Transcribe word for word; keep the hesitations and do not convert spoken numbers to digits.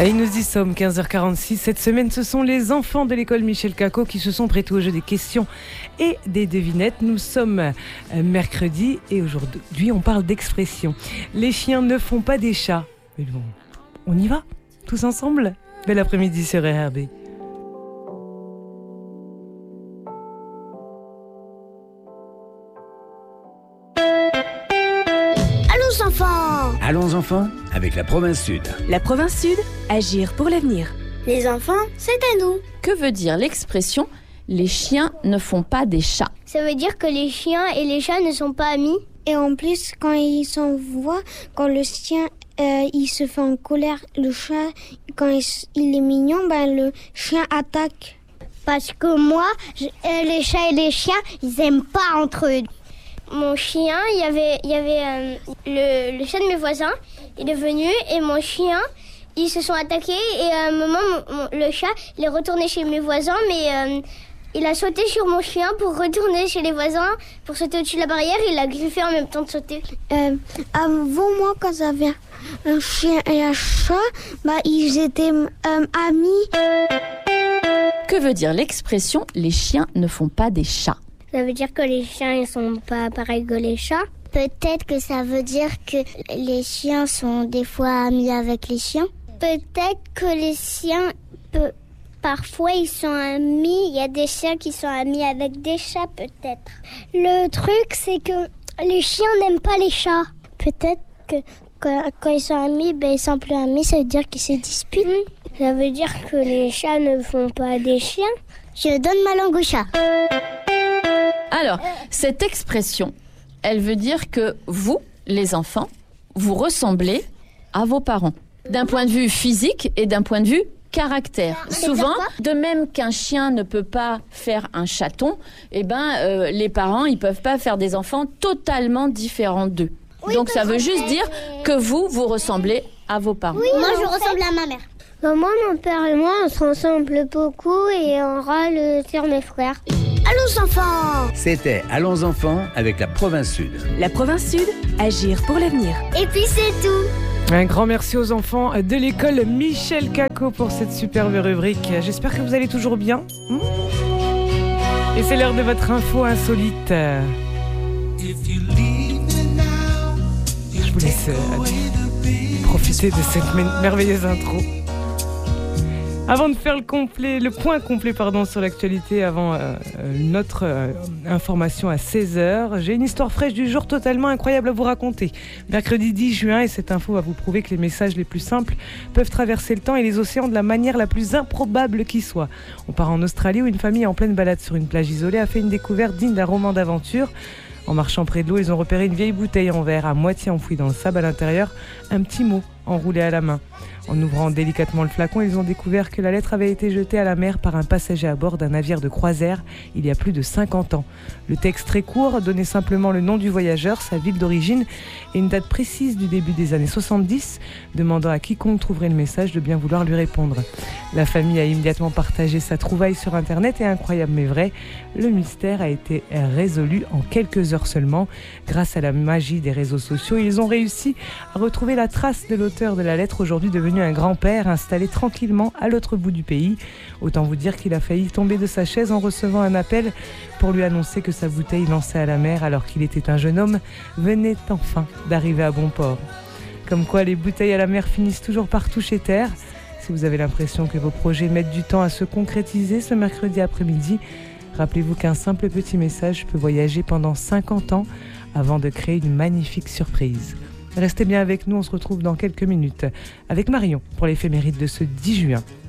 Et nous y sommes, quinze heures quarante-six. Cette semaine, ce sont les enfants de l'école Michel Cacot qui se sont prêtés au jeu des questions et des devinettes. Nous sommes mercredi et aujourd'hui, on parle d'expression. Les chiens ne font pas des chats. Mais bon, on y va, tous ensemble. Bel après-midi sur R R B. Allons enfants Allons enfants, avec la province Sud. La province Sud, agir pour l'avenir. Les enfants, c'est à nous. Que veut dire l'expression « les chiens ne font pas des chats » ? Ça veut dire que les chiens et les chats ne sont pas amis. Et en plus, quand ils s'envoient, quand le chien euh, il se fait en colère, le chat, quand il, il est mignon, ben, le chien attaque. Parce que moi, je, euh, les chats et les chiens, ils aiment pas entre eux. Mon chien, il y avait, il y avait euh, le, le chat de mes voisins, il est venu et mon chien, ils se sont attaqués et à un moment, mon, mon, le chat, il est retourné chez mes voisins, mais euh, il a sauté sur mon chien pour retourner chez les voisins, pour sauter au-dessus de la barrière, il a griffé en même temps de sauter. Euh, avant moi, quand j'avais un chien et un chat, bah, ils étaient euh, amis. Que veut dire l'expression « les chiens ne font pas des chats » ? Ça veut dire que les chiens, ils sont pas pareils que les chats. Peut-être que ça veut dire que les chiens sont des fois amis avec les chiens. Peut-être que les chiens, peut, parfois, ils sont amis. Il y a des chiens qui sont amis avec des chats, peut-être. Le truc, c'est que les chiens n'aiment pas les chats. Peut-être que quand, quand ils sont amis, ben, ils sont plus amis. Ça veut dire qu'ils se disputent. Mmh. Ça veut dire que les chats ne font pas des chiens. Je donne ma langue au chat. Alors, cette expression, elle veut dire que vous, les enfants, vous ressemblez à vos parents. D'un point de vue physique et d'un point de vue caractère. C'est Souvent, de même qu'un chien ne peut pas faire un chaton, eh ben, euh, les parents, ils peuvent pas faire des enfants totalement différents d'eux. Oui, donc ça veut juste dire que vous, vous ressemblez à vos parents. Oui, moi je ressemble à ma mère. Bah, moi, mon père et moi, on se ressemble beaucoup et on râle sur mes frères. Allons enfants! C'était Allons enfants avec la province Sud. La province Sud, agir pour l'avenir. Et puis c'est tout! Un grand merci aux enfants de l'école Michel Cacot pour cette superbe rubrique. J'espère que vous allez toujours bien. Et c'est l'heure de votre info insolite. Je vous laisse profiter de cette merveilleuse intro. Avant de faire le, complet, le point complet pardon, sur l'actualité, avant euh, notre euh, information à seize heures, j'ai une histoire fraîche du jour totalement incroyable à vous raconter. Mercredi dix juin, et cette info va vous prouver que les messages les plus simples peuvent traverser le temps et les océans de la manière la plus improbable qui soit. On part en Australie où une famille en pleine balade sur une plage isolée a fait une découverte digne d'un roman d'aventure. En marchant près de l'eau, ils ont repéré une vieille bouteille en verre à moitié enfouie dans le sable, à l'intérieur, un petit mot enroulé à la main. En ouvrant délicatement le flacon, ils ont découvert que la lettre avait été jetée à la mer par un passager à bord d'un navire de croisière il y a plus de cinquante ans. Le texte très court donnait simplement le nom du voyageur, sa ville d'origine et une date précise du début des années soixante-dix, demandant à quiconque trouverait le message de bien vouloir lui répondre. La famille a immédiatement partagé sa trouvaille sur Internet et, incroyable mais vrai, le mystère a été résolu en quelques heures seulement. Grâce à la magie des réseaux sociaux, ils ont réussi à retrouver la trace de l'auteur de la lettre, aujourd'hui devenu un grand-père installé tranquillement à l'autre bout du pays. Autant vous dire qu'il a failli tomber de sa chaise en recevant un appel pour lui annoncer que sa bouteille lancée à la mer alors qu'il était un jeune homme venait enfin d'arriver à bon port. Comme quoi les bouteilles à la mer finissent toujours par toucher terre. Si vous avez l'impression que vos projets mettent du temps à se concrétiser ce mercredi après-midi, rappelez-vous qu'un simple petit message peut voyager pendant cinquante ans avant de créer une magnifique surprise. Restez bien avec nous, on se retrouve dans quelques minutes avec Marion pour l'éphéméride de ce dix juin.